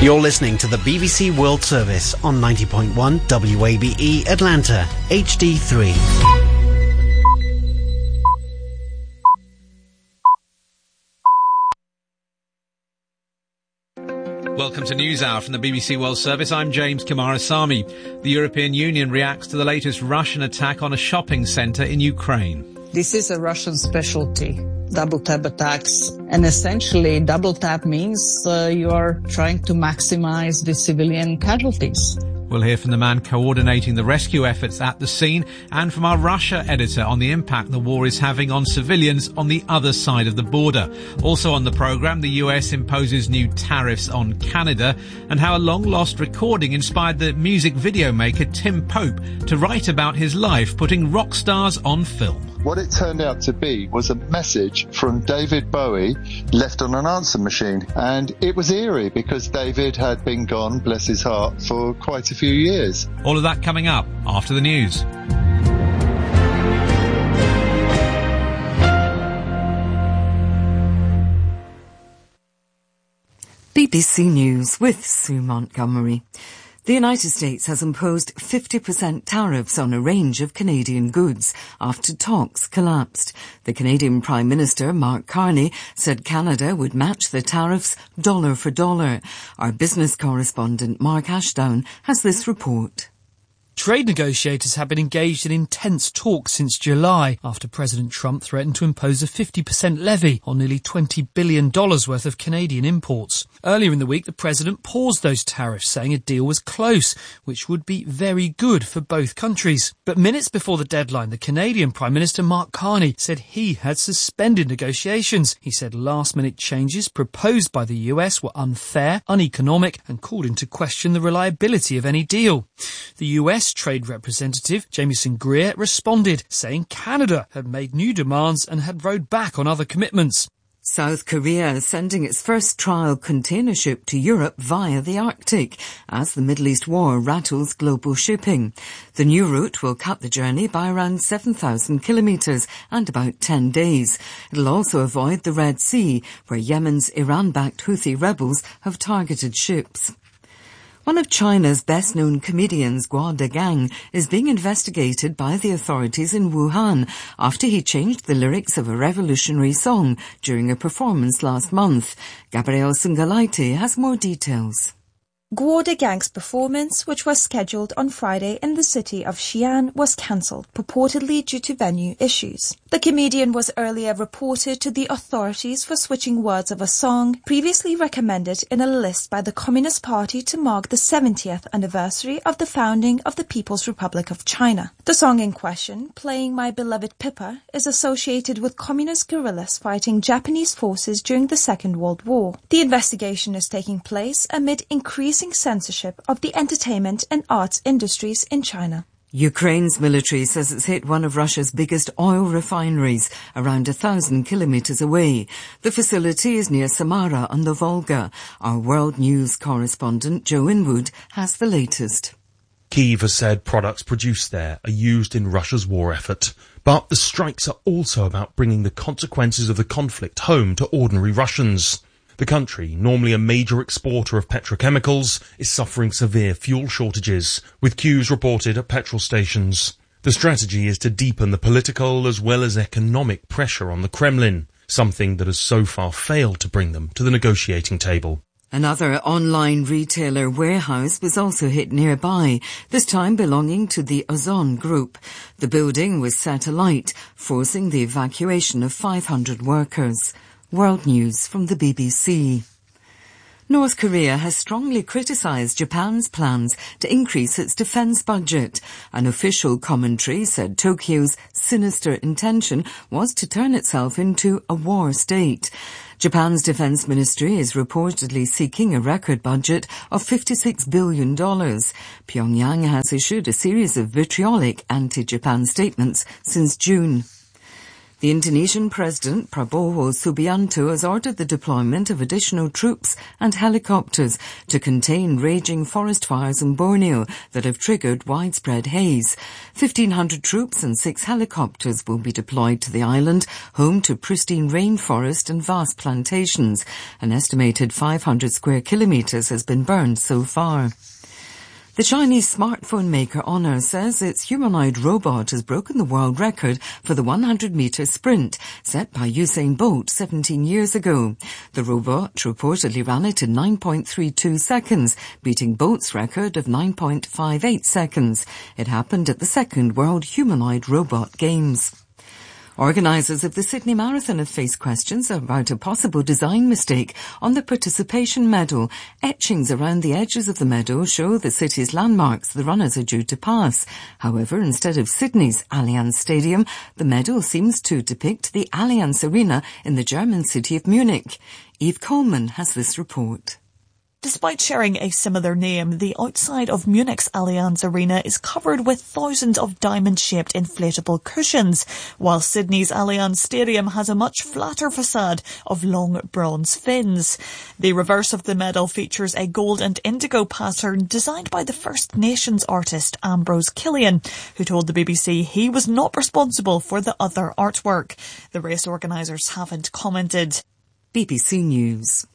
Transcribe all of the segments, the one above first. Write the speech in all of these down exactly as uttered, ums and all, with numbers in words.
You're listening to the B B C World Service on ninety point one W A B E Atlanta, H D three. Welcome to NewsHour from the B B C World Service. I'm James Kumarasamy. The European Union reacts to the latest Russian attack on a shopping centre in Ukraine. This is a Russian specialty, double tap attacks. And essentially, double tap means uh, you are trying to maximize the civilian casualties. We'll hear from the man coordinating the rescue efforts at the scene and from our Russia editor on the impact the war is having on civilians on the other side of the border. Also on the programme, the U S imposes new tariffs on Canada and how a long-lost recording inspired the music video maker Tim Pope to write about his life, putting rock stars on film. What it turned out to be was a message from David Bowie left on an answer machine. And it was eerie because David had been gone, bless his heart, for quite a few years. All of that coming up after the news. B B C News with Sue Montgomery. The United States has imposed fifty percent tariffs on a range of Canadian goods after talks collapsed. The Canadian Prime Minister, Mark Carney, said Canada would match the tariffs dollar for dollar. Our business correspondent, Mark Ashdown, has this report. Trade negotiators have been engaged in intense talks since July after President Trump threatened to impose a fifty percent levy on nearly twenty billion dollars worth of Canadian imports. Earlier in the week, the president paused those tariffs, saying a deal was close, which would be very good for both countries. But minutes before the deadline, the Canadian Prime Minister Mark Carney said he had suspended negotiations. He said last-minute changes proposed by the U S were unfair, uneconomic, and called into question the reliability of any deal. The U S Trade Representative Jamieson Greer responded, saying Canada had made new demands and had rowed back on other commitments. South Korea is sending its first trial container ship to Europe via the Arctic as the Middle East war rattles global shipping. The new route will cut the journey by around seven thousand kilometres and about ten days. It'll also avoid the Red Sea, where Yemen's Iran-backed Houthi rebels have targeted ships. One of China's best-known comedians, Guo Degang, is being investigated by the authorities in Wuhan after he changed the lyrics of a revolutionary song during a performance last month. Gabrielle Sungalaiti has more details. Guo Degang's performance, which was scheduled on Friday in the city of Xi'an, was cancelled, purportedly due to venue issues. The comedian was earlier reported to the authorities for switching words of a song previously recommended in a list by the Communist Party to mark the seventieth anniversary of the founding of the People's Republic of China. The song in question, Playing My Beloved Pippa, is associated with communist guerrillas fighting Japanese forces during the Second World War. The investigation is taking place amid increasing censorship of the entertainment and arts industries in China. Ukraine's military says it's hit one of Russia's biggest oil refineries, around a thousand kilometres away. The facility is near Samara on the Volga. Our World News correspondent Joe Inwood has the latest. Kyiv has said products produced there are used in Russia's war effort. But the strikes are also about bringing the consequences of the conflict home to ordinary Russians. The country, normally a major exporter of petrochemicals, is suffering severe fuel shortages, with queues reported at petrol stations. The strategy is to deepen the political as well as economic pressure on the Kremlin, something that has so far failed to bring them to the negotiating table. Another online retailer warehouse was also hit nearby, this time belonging to the Ozon Group. The building was set alight, forcing the evacuation of five hundred workers. World News from the B B C. North Korea has strongly criticised Japan's plans to increase its defence budget. An official commentary said Tokyo's sinister intention was to turn itself into a war state. Japan's defence ministry is reportedly seeking a record budget of fifty-six billion dollars. Pyongyang has issued a series of vitriolic anti-Japan statements since June. The Indonesian President Prabowo Subianto has ordered the deployment of additional troops and helicopters to contain raging forest fires in Borneo that have triggered widespread haze. fifteen hundred troops and six helicopters will be deployed to the island, home to pristine rainforest and vast plantations. An estimated five hundred square kilometres has been burned so far. The Chinese smartphone maker Honor says its humanoid robot has broken the world record for the one hundred metre sprint set by Usain Bolt seventeen years ago. The robot reportedly ran it in nine point three two seconds, beating Bolt's record of nine point five eight seconds. It happened at the second World Humanoid Robot Games. Organisers of the Sydney Marathon have faced questions about a possible design mistake on the participation medal. Etchings around the edges of the medal show the city's landmarks the runners are due to pass. However, instead of Sydney's Allianz Stadium, the medal seems to depict the Allianz Arena in the German city of Munich. Eve Coleman has this report. Despite sharing a similar name, the outside of Munich's Allianz Arena is covered with thousands of diamond-shaped inflatable cushions, while Sydney's Allianz Stadium has a much flatter facade of long bronze fins. The reverse of the medal features a gold and indigo pattern designed by the First Nations artist Ambrose Killian, who told the B B C he was not responsible for the other artwork. The race organisers haven't commented. B B C News.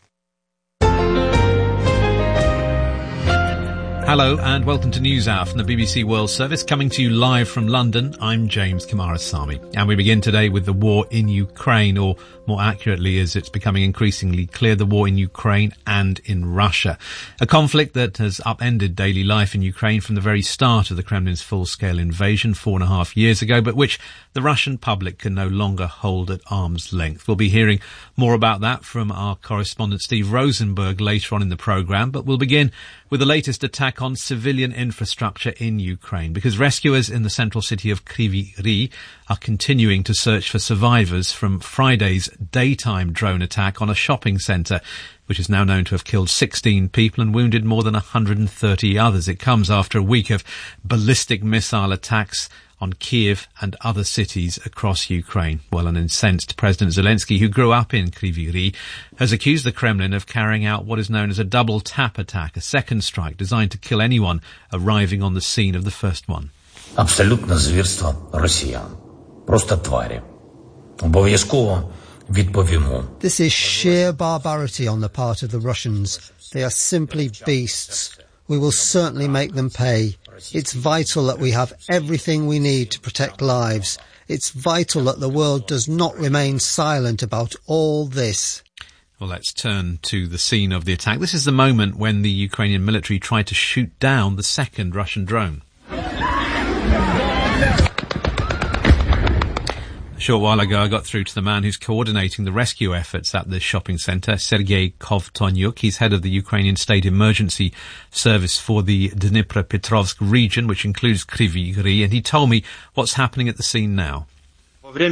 Hello and welcome to News Hour from the B B C World Service, coming to you live from London. I'm James Kamarasamy, and we begin today with the war in Ukraine, or more accurately, as it's becoming increasingly clear, the war in Ukraine and in Russia. A conflict that has upended daily life in Ukraine from the very start of the Kremlin's full-scale invasion four and a half years ago, but which the Russian public can no longer hold at arm's length. We'll be hearing more about that from our correspondent Steve Rosenberg later on in the programme, but we'll begin with the latest attack on civilian infrastructure in Ukraine, because rescuers in the central city of Kryvyi Rih are continuing to search for survivors from Friday's daytime drone attack on a shopping centre, which is now known to have killed sixteen people and wounded more than one hundred thirty others. It comes after a week of ballistic missile attacks on Kiev and other cities across Ukraine. Well, an incensed President Zelensky, who grew up in Kryvyi Rih, has accused the Kremlin of carrying out what is known as a double tap attack, a second strike designed to kill anyone arriving on the scene of the first one. Абсолютне звірство росіян. Просто тварі. Обов'язково відповімо. This is sheer barbarity on the part of the Russians. They are simply beasts. We will certainly make them pay. It's vital that we have everything we need to protect lives. It's vital that the world does not remain silent about all this. Well, let's turn to the scene of the attack. This is the moment when the Ukrainian military tried to shoot down the second Russian drone. A short while ago, I got through to the man who's coordinating the rescue efforts at the shopping centre, Sergei Kovtonyuk. He's head of the Ukrainian State Emergency Service for the Dnipropetrovsk region, which includes Kryvyi Rih, and he told me what's happening at the scene now. At the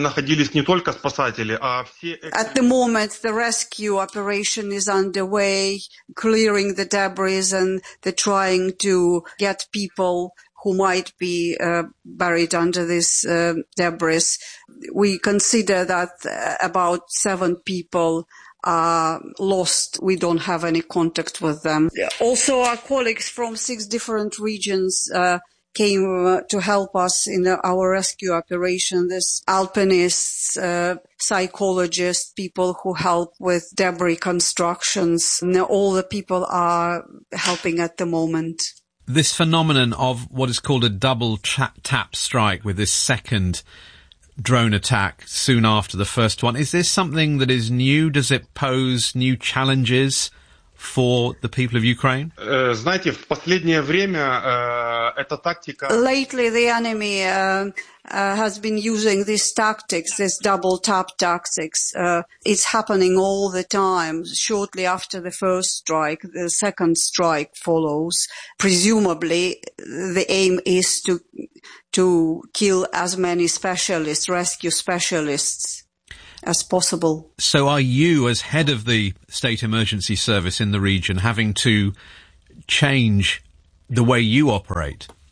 moment, the rescue operation is underway, clearing the debris, and they're trying to get people who might be uh, buried under this uh, debris. We consider that uh, about seven people are lost. We don't have any contact with them. Also, our colleagues from six different regions uh, came uh, to help us in the, our rescue operation. There's alpinists, uh, psychologists, people who help with debris constructions. And all the people are helping at the moment. This phenomenon of what is called a double tra- tap strike with this second drone attack soon after the first one, is this something that is new? Does it pose new challenges for the people of Ukraine? Знаете, в последнее время эта тактика... Lately, the enemy uh, uh, has been using these tactics, this double tap tactics. Uh, it's happening all the time. Shortly after the first strike, the second strike follows. Presumably, the aim is to to kill as many specialists, rescue specialists, as possible. So are you, as head of the State Emergency Service in the region, having to change the way you operate?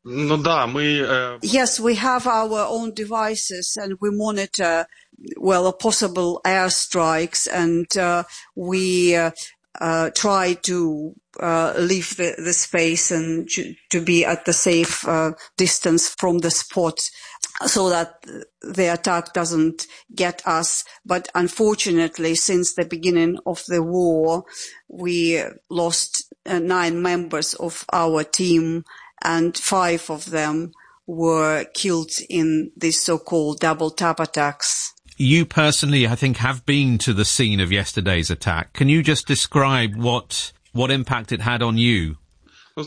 Ну да, мы... Uh... Yes, we have our own devices and we monitor, well, possible airstrikes, and uh, we uh, uh, try to uh, leave the, the space and to, to be at the safe uh, distance from the spot so that the attack doesn't get us. But unfortunately, since the beginning of the war, we lost uh, nine members of our team, and five of them were killed in these so-called double tap attacks. You personally, I think, have been to the scene of yesterday's attack. Can you just describe what what impact it had on you? For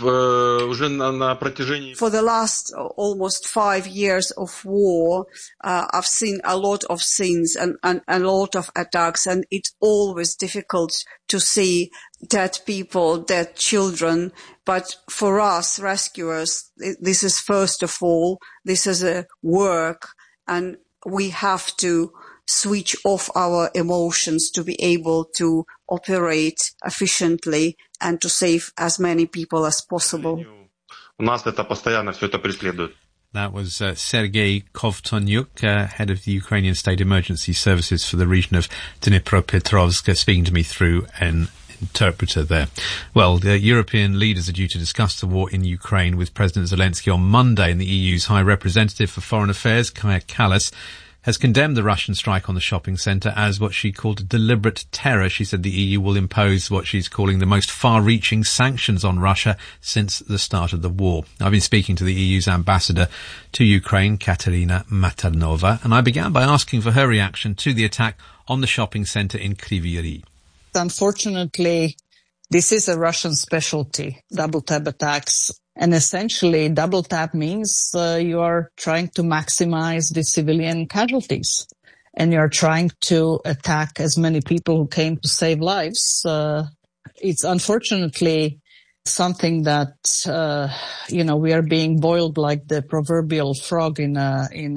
the last almost five years of war, uh, I've seen a lot of scenes and, and, and a lot of attacks, and it's always difficult to see dead people, dead children. But for us rescuers, this is first of all, this is a work, and we have to switch off our emotions to be able to operate efficiently and to save as many people as possible. That was uh, Sergei Kovtonyuk, uh, head of the Ukrainian State Emergency Services for the region of Dnipropetrovsk, uh, speaking to me through an interpreter there. Well, the European leaders are due to discuss the war in Ukraine with President Zelensky on Monday, and the E U's High Representative for Foreign Affairs, Kaja Kallas, has condemned the Russian strike on the shopping centre as what she called a deliberate terror. She said the E U will impose what she's calling the most far-reaching sanctions on Russia since the start of the war. I've been speaking to the E U's ambassador to Ukraine, Katerina Maternova, and I began by asking for her reaction to the attack on the shopping centre in Kryvyi Rih. Unfortunately, this is a Russian specialty, double tap attacks. And essentially, double tap means uh, you are trying to maximize the civilian casualties, and you're trying to attack as many people who came to save lives. Uh, it's unfortunately something that, uh, you know, we are being boiled like the proverbial frog in a, in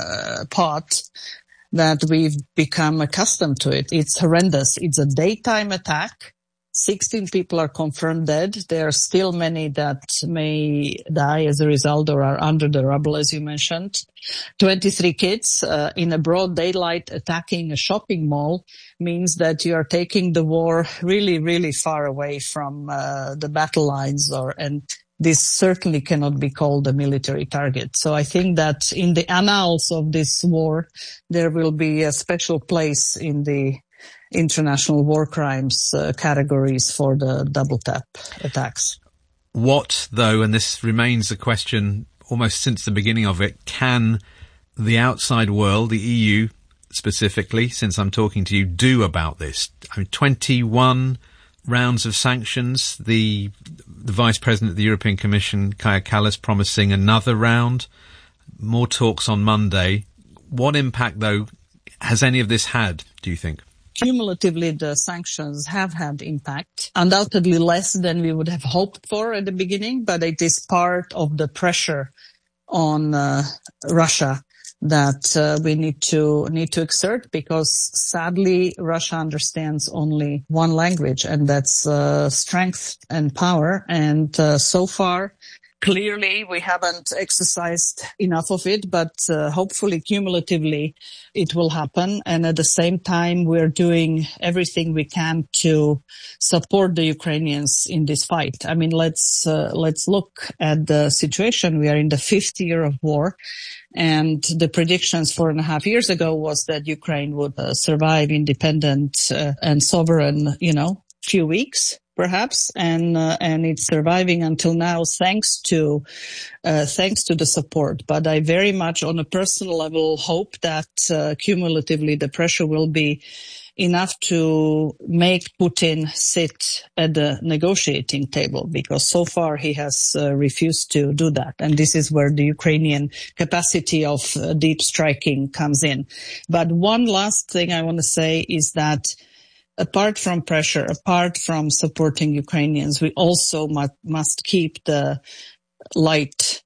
a pot, that we've become accustomed to it. It's horrendous. It's a daytime attack. sixteen people are confirmed dead. There are still many that may die as a result or are under the rubble, as you mentioned. twenty-three kids uh, in a broad daylight attacking a shopping mall means that you are taking the war really, really far away from uh, the battle lines, or and this certainly cannot be called a military target. So I think that in the annals of this war, there will be a special place in the international war crimes uh, categories for the double tap attacks. What, though, and this remains a question almost since the beginning of it, can the outside world, the E U specifically, since I'm talking to you, do about this? I mean, twenty-one rounds of sanctions, the the Vice President of the European Commission, Kaja Kallas, promising another round, more talks on Monday. What impact, though, has any of this had, do you think? Cumulatively, the sanctions have had impact, undoubtedly less than we would have hoped for at the beginning, but it is part of the pressure on uh, Russia that uh, we need to need to exert, because sadly Russia understands only one language, and that's uh, strength and power. And uh, so far, clearly we haven't exercised enough of it, but uh, hopefully cumulatively it will happen. And at the same time, we're doing everything we can to support the Ukrainians in this fight. I mean, let's uh, let's look at the situation. We are in the fifth year of war. And the predictions four and a half years ago was that Ukraine would uh, survive independent uh, and sovereign, you know, few weeks, perhaps. And, uh, and it's surviving until now thanks to, uh, thanks to the support. But I very much on a personal level hope that, uh, cumulatively the pressure will be enough to make Putin sit at the negotiating table, because so far he has uh, refused to do that. And this is where the Ukrainian capacity of uh, deep striking comes in. But one last thing I want to say is that apart from pressure, apart from supporting Ukrainians, we also mu- must keep the light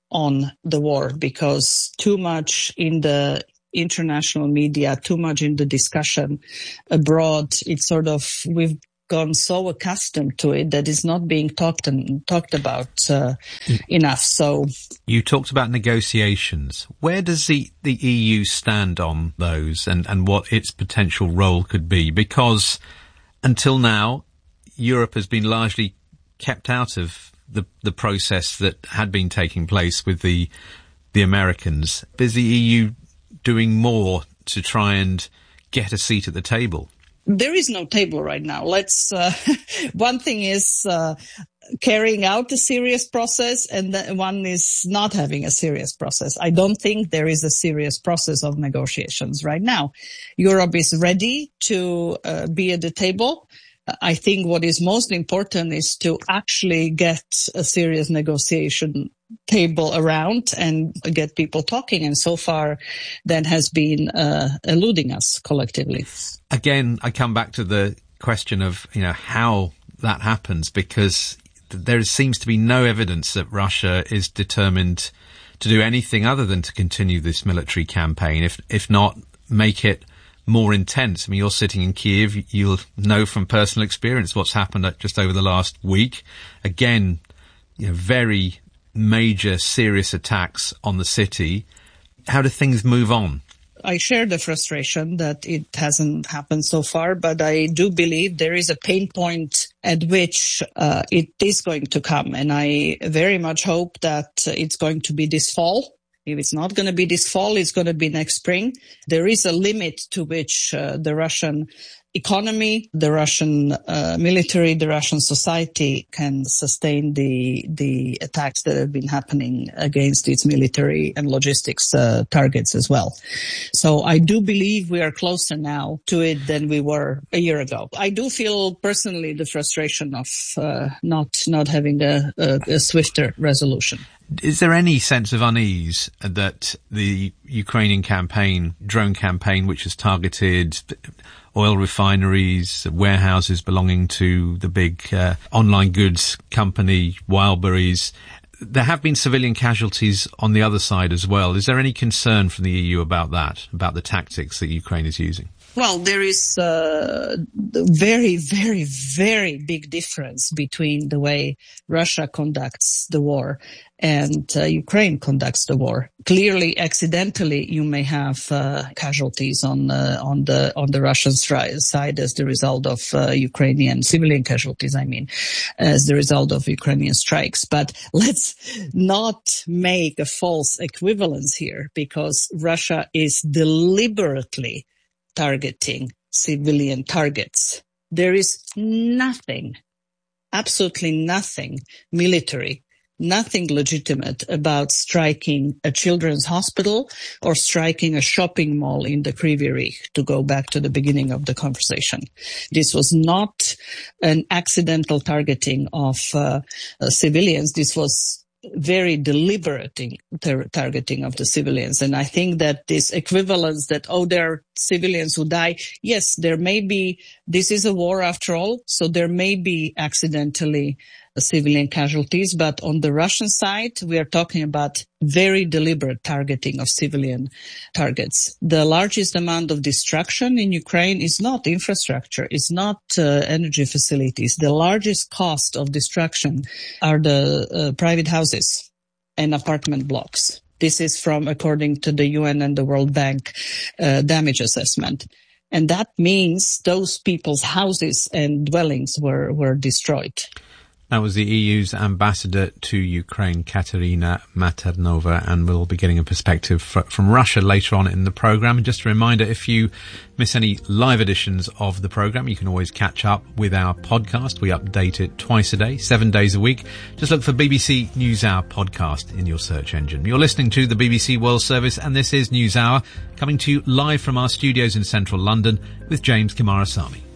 on the war, because too much in the international media, too much in the discussion abroad, it's sort of, we've gone so accustomed to it that it's not being talked and talked about uh, mm. enough. So you talked about negotiations. Where does the, the E U stand on those, and, and what its potential role could be? Because until now, Europe has been largely kept out of the the process that had been taking place with the the Americans. Is the E U doing more to try and get a seat at the table? There is no table right now. Let's. Uh, one thing is uh, carrying out a serious process, and the, one is not having a serious process. I don't think there is a serious process of negotiations right now. Europe is ready to uh, be at the table. I think what is most important is to actually get a serious negotiation table around and get people talking. And so far, that has been uh, eluding us collectively. Again, I come back to the question of, you know, how that happens, because there seems to be no evidence that Russia is determined to do anything other than to continue this military campaign, if if not make it more intense. I mean, you're sitting in Kiev, you'll know from personal experience what's happened just over the last week. Again, you know, very major, serious attacks on the city. How do things move on? I share the frustration that it hasn't happened so far, but I do believe there is a pain point at which uh, it is going to come. And I very much hope that it's going to be this fall. If it's not going to be this fall, it's going to be next spring. There is a limit to which uh, the Russian economy, the Russian uh, military, the Russian society can sustain the the attacks that have been happening against its military and logistics uh, targets as well. So I do believe we are closer now to it than we were a year ago. I do feel personally the frustration of uh, not not having a, a, a swifter resolution. Is there any sense of unease that the Ukrainian campaign, drone campaign, which has targeted oil refineries, warehouses belonging to the big uh, online goods company Wildberries, there have been civilian casualties on the other side as well. Is there any concern from the E U about that, about the tactics that Ukraine is using? Well, there is a very, very, very big difference between the way Russia conducts the war and uh, Ukraine conducts the war. Clearly, accidentally, you may have uh, casualties on uh, on the on the Russian stri- side as the result of uh, Ukrainian civilian casualties. I mean, as the result of Ukrainian strikes. But let's not make a false equivalence here, because Russia is deliberately targeting civilian targets. There is nothing, absolutely nothing military, nothing legitimate about striking a children's hospital or striking a shopping mall in the Kryvyi Rih, to go back to the beginning of the conversation. This was not an accidental targeting of uh, uh, civilians. This was very deliberate tar- targeting of the civilians. And I think that this equivalence that, oh, there are civilians who die. Yes, there may be, this is a war after all, so there may be accidentally civilian casualties, but on the Russian side, we are talking about very deliberate targeting of civilian targets. The largest amount of destruction in Ukraine is not infrastructure, it's not uh, energy facilities. The largest cost of destruction are the uh, private houses and apartment blocks. This is from, according to the U N and the World Bank uh, damage assessment. And that means those people's houses and dwellings were, were destroyed. That was the E U's ambassador to Ukraine, Katerina Maternova, and we'll be getting a perspective from Russia later on in the programme. And just a reminder, if you miss any live editions of the programme, you can always catch up with our podcast. We update it twice a day, seven days a week. Just look for B B C NewsHour podcast in your search engine. You're listening to the B B C World Service, and this is NewsHour, coming to you live from our studios in central London with James Kamarasamy.